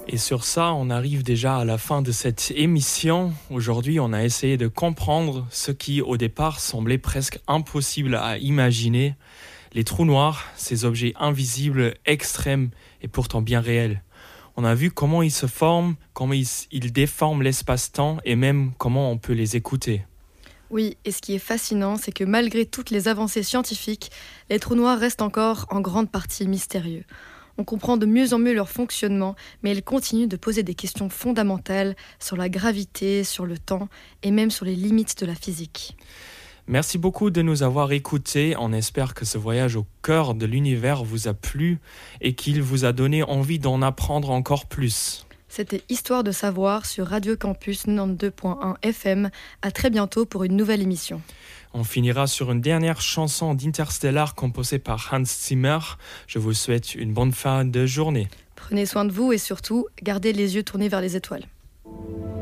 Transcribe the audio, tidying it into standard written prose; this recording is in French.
Et sur ça, on arrive déjà à la fin de cette émission. Aujourd'hui, on a essayé de comprendre ce qui, au départ, semblait presque impossible à imaginer. Les trous noirs, ces objets invisibles, extrêmes et pourtant bien réels. On a vu comment ils se forment, comment ils déforment l'espace-temps et même comment on peut les écouter. Oui, et ce qui est fascinant, c'est que malgré toutes les avancées scientifiques, les trous noirs restent encore en grande partie mystérieux. On comprend de mieux en mieux leur fonctionnement, mais ils continuent de poser des questions fondamentales sur la gravité, sur le temps et même sur les limites de la physique. Merci beaucoup de nous avoir écoutés. On espère que ce voyage au cœur de l'univers vous a plu et qu'il vous a donné envie d'en apprendre encore plus. C'était Histoire de savoir sur Radio Campus 92.1 FM. À très bientôt pour une nouvelle émission. On finira sur une dernière chanson d'Interstellar composée par Hans Zimmer. Je vous souhaite une bonne fin de journée. Prenez soin de vous et surtout, gardez les yeux tournés vers les étoiles.